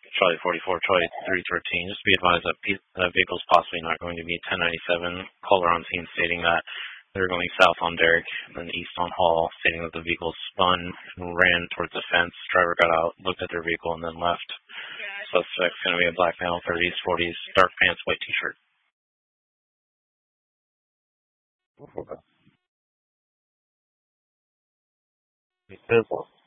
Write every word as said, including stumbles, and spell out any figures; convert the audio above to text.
Charlie forty-four, Charlie three thirteen. Just be advised that the vehicle is possibly not going to be ten ninety-seven. Caller on scene stating that they're going south on Derrick, and then east on Hall, stating that the vehicle spun and ran towards the fence. Driver got out, looked at their vehicle, and then left. Suspect's going to be a black male, thirties, forties, dark pants, white t-shirt. Okay. Simple.